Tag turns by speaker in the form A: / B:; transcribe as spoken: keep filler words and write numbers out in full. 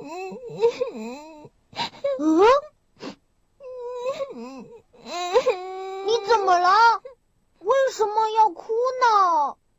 A: 嗯，你怎么了？为什么要哭呢？